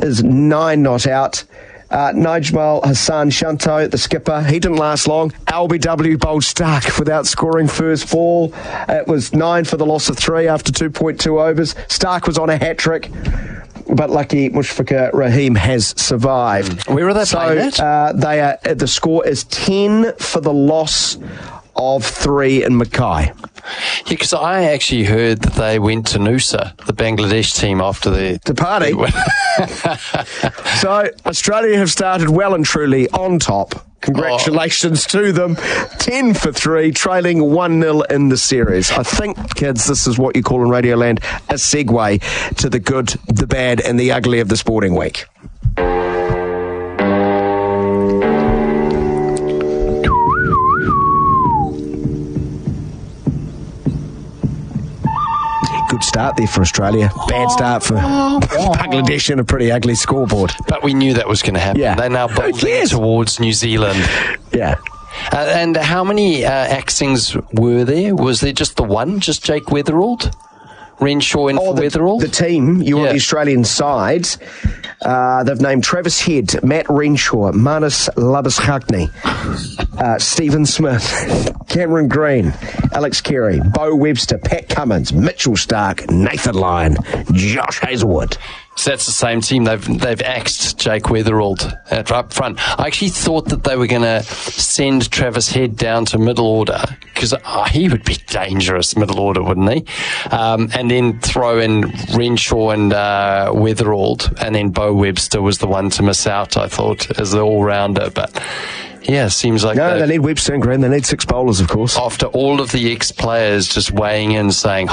is 9 not out. Najmal Hassan Shanto, the skipper, he didn't last long. LBW bowled Stark without scoring first ball. It was 9 for the loss of 3 after 2.2 overs. Stark was on a hat-trick, but lucky Mushfiqur Rahim has survived. Where are they playing at? The score is 10 for the loss of 3 in Mackay. Yeah, because I actually heard that they went to Noosa, the Bangladesh team, after the party. So Australia have started well and truly on top. Congratulations to them. 10 for 3, trailing 1-0 in the series. I think, kids, this is what you call in Radioland a segue to the good, the bad, and the ugly of the sporting week. Good start there for Australia. Bad start for Bangladesh and a pretty ugly scoreboard. But we knew that was going to happen. Yeah. They're now bowling towards New Zealand. Yeah. And how many axings were there? Was there just the one? Just Jake Weatherald? Renshaw in for Weatherald? The team, on the Australian side, they've named Travis Head, Matt Renshaw, Manus Labuschagne, Stephen Smith, Cameron Green, Alex Carey, Bo Webster, Pat Cummins, Mitchell Stark, Nathan Lyon, Josh Hazelwood. So that's the same team. They've axed Jake Weatherald up front. I actually thought that they were going to send Travis Head down to middle order because he would be dangerous middle order, wouldn't he? And then throw in Renshaw and Weatherald, and then Bo Webster was the one to miss out, I thought, as the all-rounder. But yeah, seems like... No, they need Webster and Green. They need 6 bowlers, of course. After all of the ex-players just weighing in saying,